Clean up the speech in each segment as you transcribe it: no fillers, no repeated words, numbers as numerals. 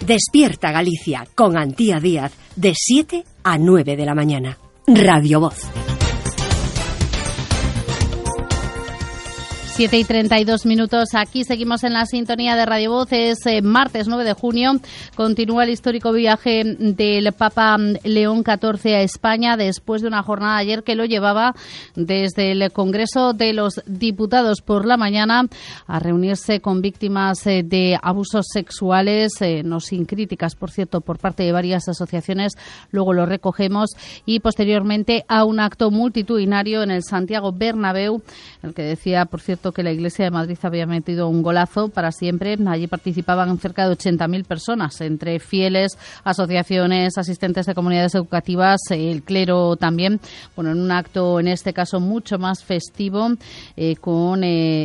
Despierta Galicia con Antía Díaz de 7 a 9 de la mañana. Radio Voz. 7:32. Aquí seguimos en la sintonía de Radio Voz. Es martes 9 de junio. Continúa el histórico viaje del Papa León XIV a España después de una jornada ayer que lo llevaba desde el Congreso de los Diputados por la mañana a reunirse con víctimas de abusos sexuales, no sin críticas, por cierto, por parte de varias asociaciones. Luego lo recogemos. Y posteriormente a un acto multitudinario en el Santiago Bernabéu, el que decía, por cierto, que la Iglesia de Madrid había metido un golazo para siempre. Allí participaban cerca de 80.000 personas, entre fieles, asociaciones, asistentes de comunidades educativas, el clero también. Bueno, en un acto, en este caso, mucho más festivo, con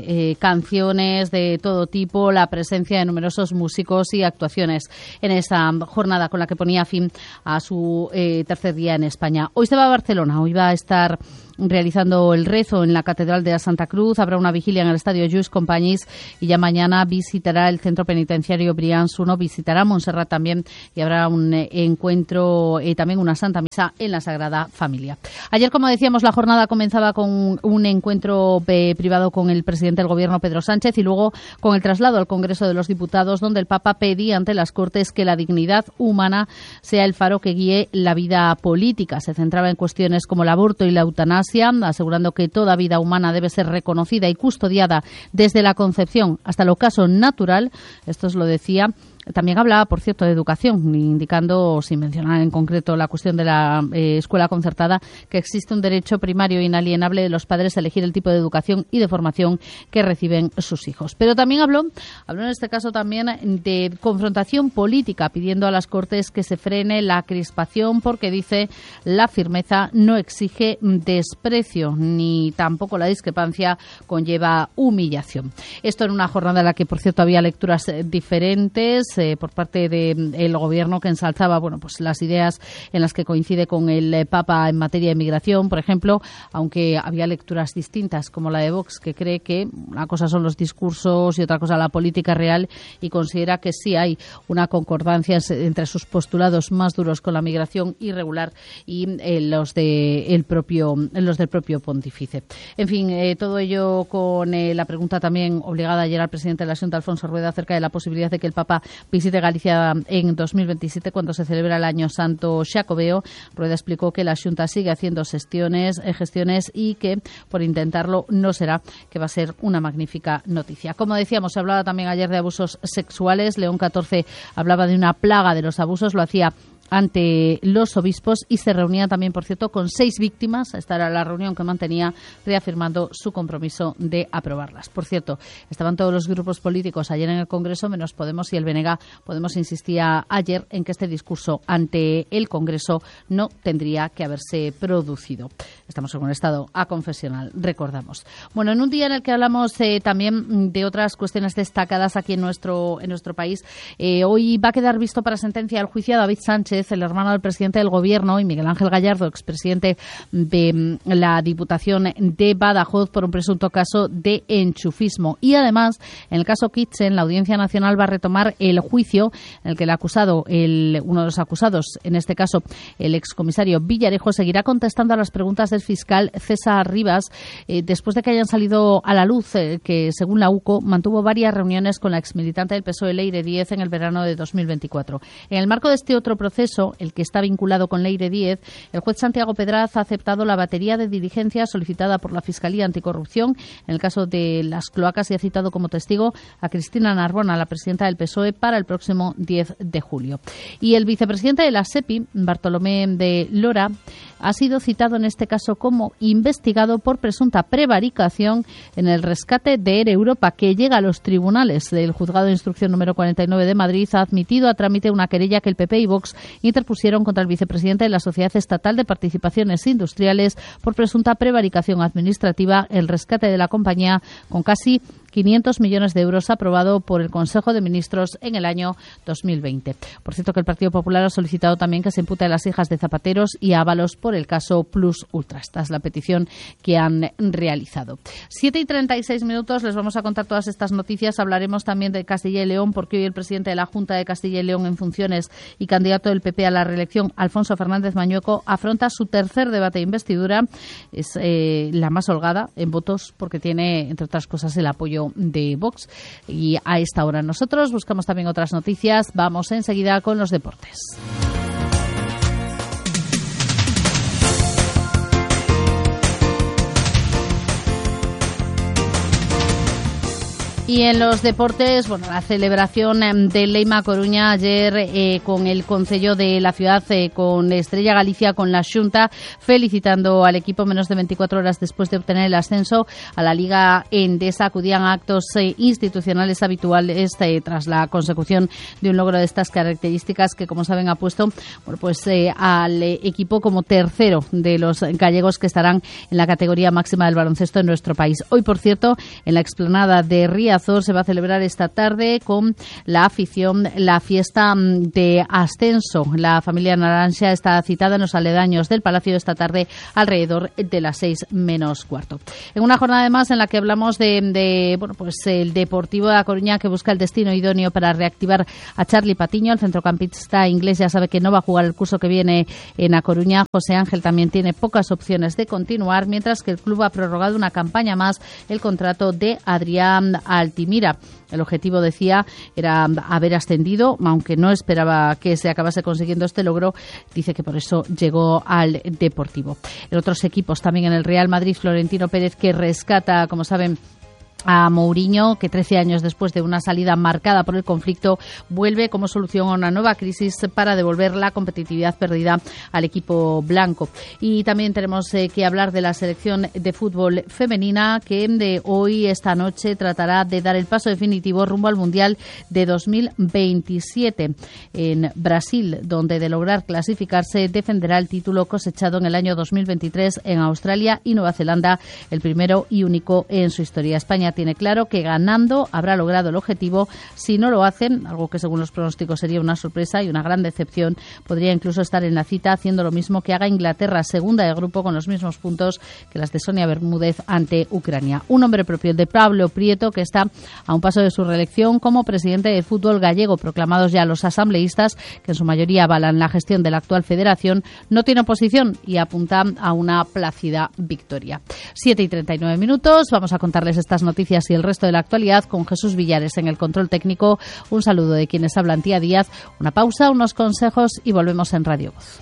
canciones de todo tipo, la presencia de numerosos músicos y actuaciones en esa jornada con la que ponía fin a su tercer día en España. Hoy se va a Barcelona, hoy va a estar realizando el rezo en la Catedral de la Santa Cruz. Habrá una vigilia en el Estadio Lluís Companys y ya mañana visitará el centro penitenciario Brians 1, visitará Montserrat también y habrá un encuentro, también una Santa Misa en la Sagrada Familia. Ayer, como decíamos, la jornada comenzaba con un encuentro privado con el presidente del Gobierno, Pedro Sánchez, y luego con el traslado al Congreso de los Diputados, donde el Papa pedía ante las Cortes que la dignidad humana sea el faro que guíe la vida política. Se centraba en cuestiones como el aborto y la eutanasia, asegurando que toda vida humana debe ser reconocida y custodiada desde la concepción hasta el ocaso natural. Esto es lo decía. También hablaba, por cierto, de educación, indicando, sin mencionar en concreto la cuestión de la escuela concertada, que existe un derecho primario e inalienable de los padres a elegir el tipo de educación y de formación que reciben sus hijos. Pero también habló en este caso también de confrontación política, pidiendo a las Cortes que se frene la crispación, porque dice la firmeza no exige desprecio, ni tampoco la discrepancia conlleva humillación. Esto en una jornada en la que, por cierto, había lecturas diferentes por parte del Gobierno, que ensalzaba pues las ideas en las que coincide con el Papa en materia de migración, por ejemplo, aunque había lecturas distintas, como la de Vox, que cree que una cosa son los discursos y otra cosa la política real, y considera que sí hay una concordancia entre sus postulados más duros con la migración irregular y los del propio pontífice. En fin, todo ello con la pregunta también obligada ayer al presidente de la Xunta, Alfonso Rueda, acerca de la posibilidad de que el Papa visite Galicia en 2027, cuando se celebra el Año Santo Xacobeo. Rueda explicó que la Xunta sigue haciendo gestiones y que por intentarlo no será, que va a ser una magnífica noticia. Como decíamos, se hablaba también ayer de abusos sexuales. León XIV hablaba de una plaga de los abusos, lo hacía ante los obispos y se reunía también, por cierto, con 6 víctimas. Esta era la reunión que mantenía, reafirmando su compromiso de aprobarlas. Por cierto, estaban todos los grupos políticos ayer en el Congreso, menos Podemos y el BNG. Podemos insistía ayer en que este discurso ante el Congreso no tendría que haberse producido. Estamos en un estado aconfesional, recordamos. Bueno, en un día en el que hablamos también de otras cuestiones destacadas aquí en nuestro país, hoy va a quedar visto para sentencia el juicio a David Sánchez, el hermano del presidente del Gobierno, y Miguel Ángel Gallardo, expresidente de la Diputación de Badajoz, por un presunto caso de enchufismo. Y además, en el caso Kitchen, la Audiencia Nacional va a retomar el juicio en el que el acusado, uno de los acusados, en este caso el excomisario Villarejo, seguirá contestando a las preguntas del fiscal César Rivas, después de que hayan salido a la luz que, según la UCO, mantuvo varias reuniones con la exmilitante del PSOE, Leire Díez, en el verano de 2024. En el marco de este otro proceso, el que está vinculado con Leire Díez, el juez Santiago Pedraz ha aceptado la batería de diligencias solicitada por la Fiscalía Anticorrupción en el caso de las cloacas y ha citado como testigo a Cristina Narbona, la presidenta del PSOE, para el próximo 10 de julio. Y el vicepresidente de la SEPI, Bartolomé de Lora, ha sido citado en este caso como investigado por presunta prevaricación en el rescate de Air Europa, que llega a los tribunales. El Juzgado de Instrucción número 49 de Madrid ha admitido a trámite una querella que el PP y Vox interpusieron contra el vicepresidente de la Sociedad Estatal de Participaciones Industriales por presunta prevaricación administrativa, el rescate de la compañía con casi 500 millones de euros aprobado por el Consejo de Ministros en el año 2020. Por cierto, que el Partido Popular ha solicitado también que se impute a las hijas de zapateros y a Ábalos por el caso Plus Ultra. Esta es la petición que han realizado. 7:36 minutos, les vamos a contar todas estas noticias. Hablaremos también de Castilla y León, porque hoy el presidente de la Junta de Castilla y León en funciones y candidato del PP a la reelección, Alfonso Fernández Mañueco, afronta su tercer debate de investidura. Es la más holgada en votos porque tiene, entre otras cosas, el apoyo de Vox. Y a esta hora nosotros buscamos también otras noticias. Vamos enseguida con los deportes. Y en los deportes, bueno, la celebración de Leima Coruña ayer con el concello de la ciudad, con Estrella Galicia, con la Xunta, felicitando al equipo menos de 24 horas después de obtener el ascenso a la Liga Endesa. Acudían a actos institucionales habituales tras la consecución de un logro de estas características que, como saben, ha puesto al equipo como tercero de los gallegos que estarán en la categoría máxima del baloncesto en nuestro país. Hoy, por cierto, en la explanada de Riazor se va a celebrar esta tarde con la afición la fiesta de ascenso. La familia Naranxa está citada en los aledaños del Palacio esta tarde alrededor de las 6:15. En una jornada además en la que hablamos el Deportivo de La Coruña, que busca el destino idóneo para reactivar a Charlie Patiño. El centrocampista inglés ya sabe que no va a jugar el curso que viene en A Coruña. José Ángel también tiene pocas opciones de continuar, mientras que el club ha prorrogado una campaña más el contrato de Adrián Altimira. El objetivo, decía, era haber ascendido, aunque no esperaba que se acabase consiguiendo este logro. Dice que por eso llegó al Deportivo. En otros equipos, también en el Real Madrid, Florentino Pérez, que rescata, como saben, a Mourinho, que 13 años después de una salida marcada por el conflicto vuelve como solución a una nueva crisis para devolver la competitividad perdida al equipo blanco. Y también tenemos que hablar de la selección de fútbol femenina, que de hoy, esta noche, tratará de dar el paso definitivo rumbo al Mundial de 2027 en Brasil, donde, de lograr clasificarse, defenderá el título cosechado en el año 2023 en Australia y Nueva Zelanda, el primero y único en su historia. España tiene claro que ganando habrá logrado el objetivo. Si no lo hacen, algo que según los pronósticos sería una sorpresa y una gran decepción, podría incluso estar en la cita haciendo lo mismo que haga Inglaterra, segunda de grupo, con los mismos puntos que las de Sonia Bermúdez ante Ucrania. Un nombre propio, el de Pablo Prieto, que está a un paso de su reelección como presidente del fútbol gallego. Proclamados ya los asambleístas, que en su mayoría avalan la gestión de la actual federación, no tiene oposición y apunta a una plácida victoria. 7:39. Vamos a contarles estas noticias y el resto de la actualidad con Jesús Villares en el control técnico. Un saludo de quienes hablan, Tía Díaz. Una pausa, unos consejos y volvemos en Radio Voz.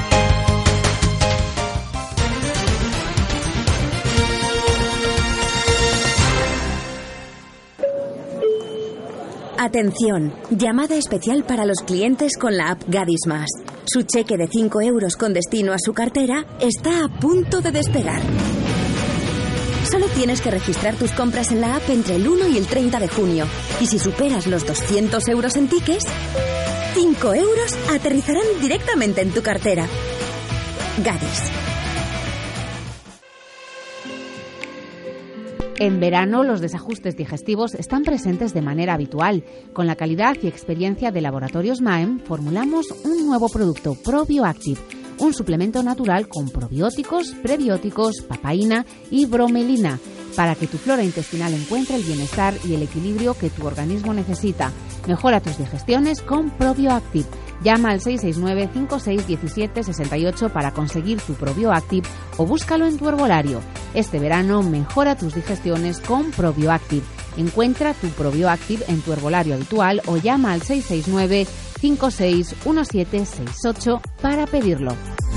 Atención, llamada especial para los clientes con la app Gadis Más. Su cheque de 5 euros con destino a su cartera está a punto de despegar. Solo tienes que registrar tus compras en la app entre el 1 y el 30 de junio. Y si superas los 200 euros en tickets, 5 euros aterrizarán directamente en tu cartera. Gadis. En verano, los desajustes digestivos están presentes de manera habitual. Con la calidad y experiencia de Laboratorios Maem, formulamos un nuevo producto, ProbioActive, un suplemento natural con probióticos, prebióticos, papaína y bromelina, para que tu flora intestinal encuentre el bienestar y el equilibrio que tu organismo necesita. Mejora tus digestiones con ProbioActive. Llama al 669-561768 para conseguir tu ProbioActive o búscalo en tu herbolario. Este verano mejora tus digestiones con ProbioActive. Encuentra tu ProbioActive en tu herbolario habitual o llama al 669-561768 para pedirlo.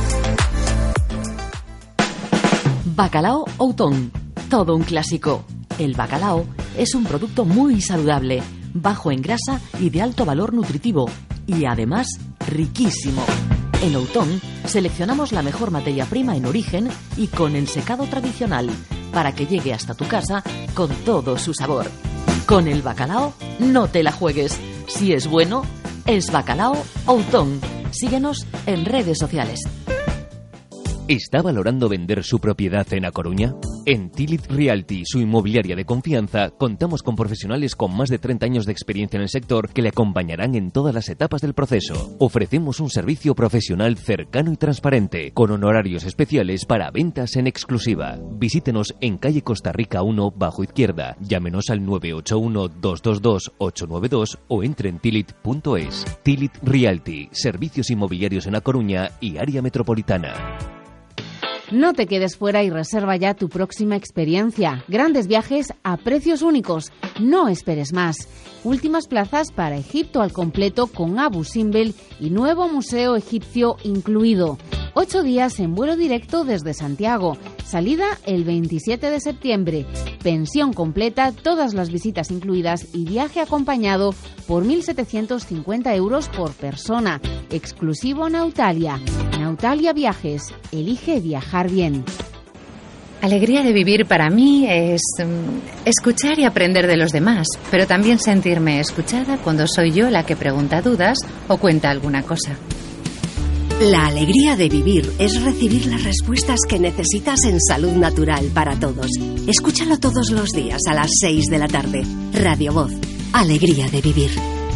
Bacalao Outón, todo un clásico. El bacalao es un producto muy saludable, bajo en grasa y de alto valor nutritivo, y además riquísimo. En Outón seleccionamos la mejor materia prima en origen y con el secado tradicional, para que llegue hasta tu casa con todo su sabor. Con el bacalao no te la juegues. Si es bueno, es Bacalao Outón. Síguenos en redes sociales. ¿Está valorando vender su propiedad en A Coruña? En Tilit Realty, su inmobiliaria de confianza, contamos con profesionales con más de 30 años de experiencia en el sector que le acompañarán en todas las etapas del proceso. Ofrecemos un servicio profesional cercano y transparente, con honorarios especiales para ventas en exclusiva. Visítenos en calle Costa Rica 1, bajo izquierda. Llámenos al 981-222-892 o entre en tilit.es. Tilit Realty, servicios inmobiliarios en A Coruña y área metropolitana. No te quedes fuera y reserva ya tu próxima experiencia. Grandes viajes a precios únicos. No esperes más. Últimas plazas para Egipto al completo con Abu Simbel y nuevo museo egipcio incluido. 8 días en vuelo directo desde Santiago. Salida el 27 de septiembre. Pensión completa, todas las visitas incluidas y viaje acompañado por 1.750 euros por persona. Exclusivo Nautalia. Nautalia Viajes. Elige viajar bien. Alegría de vivir para mí es escuchar y aprender de los demás, pero también sentirme escuchada cuando soy yo la que pregunta dudas o cuenta alguna cosa. La alegría de vivir es recibir las respuestas que necesitas en Salud Natural para Todos. Escúchalo todos los días a las 6 de la tarde. Radio Voz. Alegría de vivir.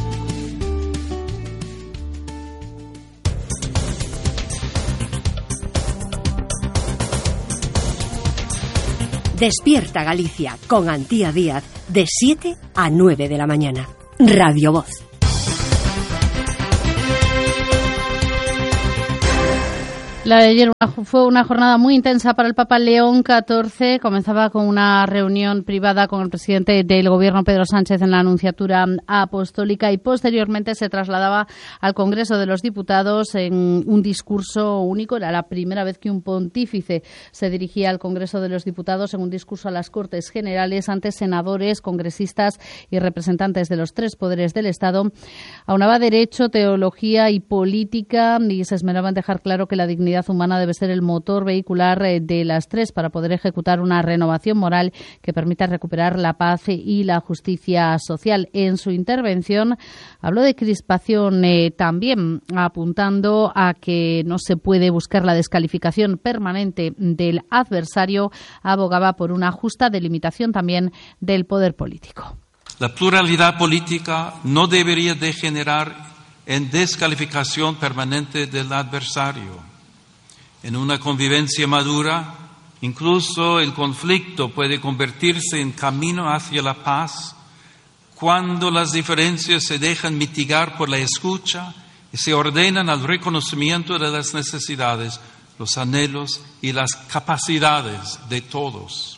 Despierta Galicia con Antía Díaz de 7 a 9 de la mañana. Radio Voz. La de ayer fue una jornada muy intensa para el Papa León XIV. Comenzaba con una reunión privada con el presidente del Gobierno, Pedro Sánchez, en la Anunciatura Apostólica y posteriormente se trasladaba al Congreso de los Diputados en un discurso único. Era la primera vez que un pontífice se dirigía al Congreso de los Diputados en un discurso a las Cortes Generales ante senadores, congresistas y representantes de los 3 poderes del Estado. Aunaba derecho, teología y política y se esmeraba en dejar claro que la dignidad humana debe ser el motor vehicular de las 3 para poder ejecutar una renovación moral que permita recuperar la paz y la justicia social. En su intervención habló de crispación también, apuntando a que no se puede buscar la descalificación permanente del adversario. Abogaba por una justa delimitación también del poder político. La pluralidad política no debería degenerar en descalificación permanente del adversario. En una convivencia madura, incluso el conflicto puede convertirse en camino hacia la paz cuando las diferencias se dejan mitigar por la escucha y se ordenan al reconocimiento de las necesidades, los anhelos y las capacidades de todos.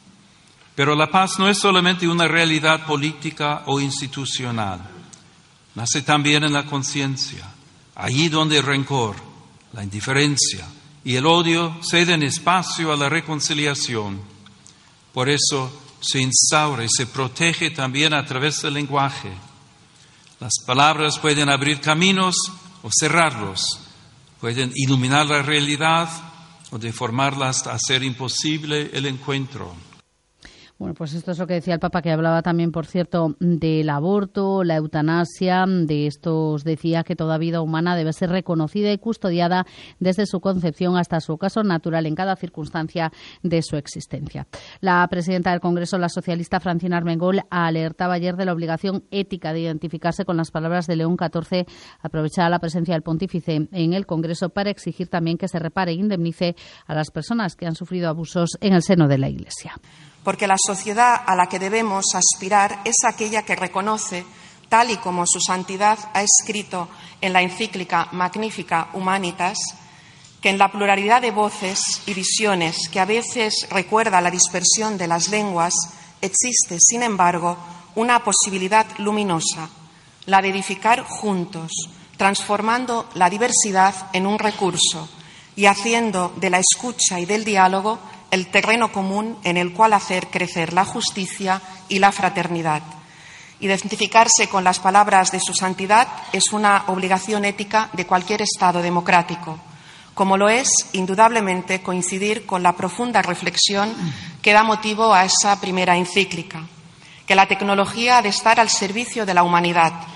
Pero la paz no es solamente una realidad política o institucional. Nace también en la conciencia, allí donde el rencor, la indiferencia y el odio ceden espacio a la reconciliación. Por eso se instaura y se protege también a través del lenguaje. Las palabras pueden abrir caminos o cerrarlos, pueden iluminar la realidad o deformarla hasta hacer imposible el encuentro. Bueno, pues esto es lo que decía el Papa, que hablaba también, por cierto, del aborto, la eutanasia. De esto os decía que toda vida humana debe ser reconocida y custodiada desde su concepción hasta su ocaso natural en cada circunstancia de su existencia. La presidenta del Congreso, la socialista Francina Armengol, alertaba ayer de la obligación ética de identificarse con las palabras de León XIV. Aprovechaba la presencia del pontífice en el Congreso para exigir también que se repare e indemnice a las personas que han sufrido abusos en el seno de la Iglesia. Porque la sociedad a la que debemos aspirar es aquella que reconoce, tal y como su santidad ha escrito en la encíclica Magnificat Humanitas, que en la pluralidad de voces y visiones que a veces recuerda la dispersión de las lenguas, existe, sin embargo, una posibilidad luminosa, la de edificar juntos, transformando la diversidad en un recurso y haciendo de la escucha y del diálogo el terreno común en el cual hacer crecer la justicia y la fraternidad. Identificarse con las palabras de su santidad es una obligación ética de cualquier Estado democrático, como lo es, indudablemente, coincidir con la profunda reflexión que da motivo a esa primera encíclica, que la tecnología ha de estar al servicio de la humanidad.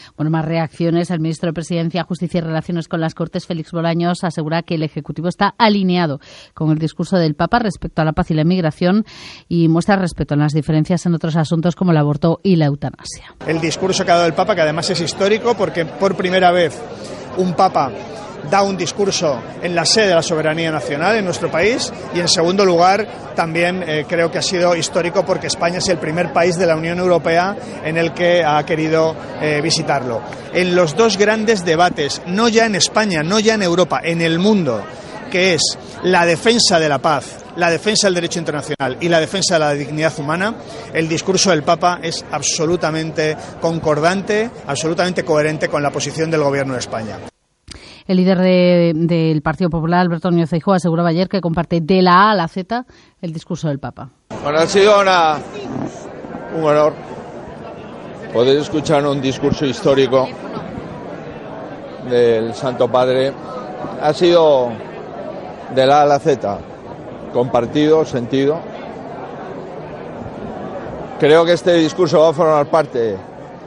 Bueno, más reacciones. El ministro de Presidencia, Justicia y Relaciones con las Cortes, Félix Bolaños, asegura que el Ejecutivo está alineado con el discurso del Papa respecto a la paz y la inmigración y muestra respeto en las diferencias en otros asuntos como el aborto y la eutanasia. El discurso que ha dado el Papa, que además es histórico porque por primera vez un Papa da un discurso en la sede de la soberanía nacional en nuestro país, y en segundo lugar también creo que ha sido histórico porque España es el primer país de la Unión Europea en el que ha querido visitarlo. En los dos grandes debates, no ya en España, no ya en Europa, en el mundo, que es la defensa de la paz, la defensa del derecho internacional y la defensa de la dignidad humana, el discurso del Papa es absolutamente concordante, absolutamente coherente con la posición del Gobierno de España. El líder del Partido Popular, Alberto Núñez Feijóo, aseguraba ayer que comparte de la A a la Z el discurso del Papa. Bueno, ha sido un honor poder escuchar un discurso histórico del Santo Padre. Ha sido de la A a la Z, compartido, sentido. Creo que este discurso va a formar parte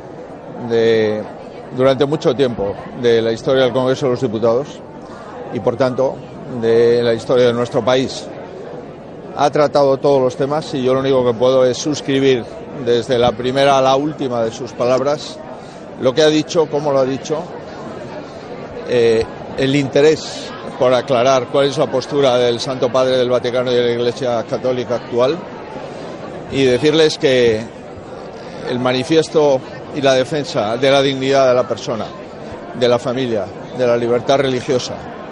durante mucho tiempo de la historia del Congreso de los Diputados y, por tanto, de la historia de nuestro país. Ha tratado todos los temas y yo lo único que puedo es suscribir desde la primera a la última de sus palabras lo que ha dicho, cómo lo ha dicho, el interés por aclarar cuál es la postura del Santo Padre del Vaticano y de la Iglesia Católica actual, y decirles que el manifiesto y la defensa de la dignidad de la persona, de la familia, de la libertad religiosa,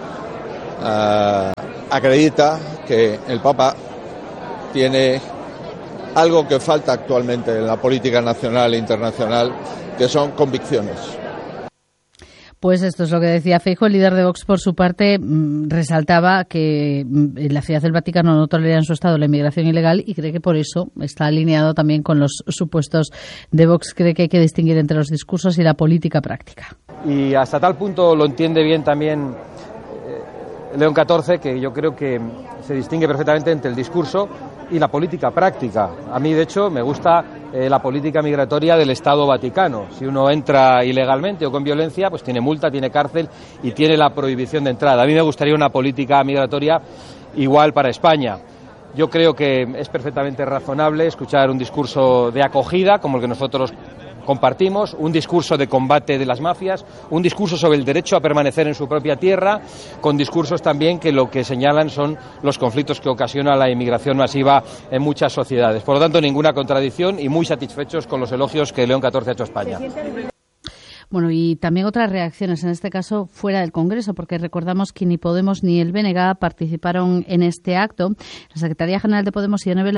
acredita que el Papa tiene algo que falta actualmente en la política nacional e internacional, que son convicciones. Pues esto es lo que decía Feijóo. El líder de Vox, por su parte, resaltaba que en la Ciudad del Vaticano no tolera en su Estado la inmigración ilegal y cree que por eso está alineado también con los supuestos de Vox. Cree que hay que distinguir entre los discursos y la política práctica. Y hasta tal punto lo entiende bien también León XIV, que yo creo que se distingue perfectamente entre el discurso y la política práctica. A mí, de hecho, me gusta la política migratoria del Estado Vaticano. Si uno entra ilegalmente o con violencia, pues tiene multa, tiene cárcel y tiene la prohibición de entrada. A mí me gustaría una política migratoria igual para España. Yo creo que es perfectamente razonable escuchar un discurso de acogida, como el que nosotros compartimos, un discurso de combate de las mafias, un discurso sobre el derecho a permanecer en su propia tierra, con discursos también que lo que señalan son los conflictos que ocasiona la inmigración masiva en muchas sociedades. Por lo tanto, ninguna contradicción y muy satisfechos con los elogios que León XIV ha hecho a España. Bueno, y también otras reacciones, en este caso fuera del Congreso, porque recordamos que ni Podemos ni el BNG participaron en este acto. La secretaria general de Podemos, Ione